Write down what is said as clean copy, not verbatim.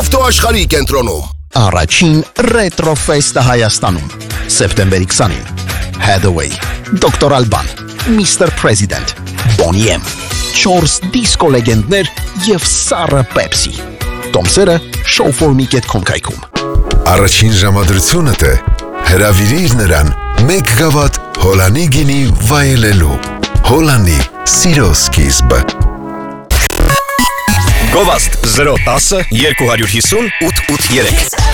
ավտոաշխարհի կենտրոնում։ Առաջին Retro Fest-ը Հայաստանում սեպտեմբերի 20-ին Hathaway, Dr. Alban, Mr. President, Boney M, 4 դիսկո լեգենդներ եւ սառը Pepsi։ Տոմսերը showforme.com կայքում։ Առաջին ժամադրությունդ է հրավիրիր նրան 1 գավաթ Հոլանի գինի վայելելու։ Հոլանի սիրո սկիզբը։ Գովաստ 010 250 883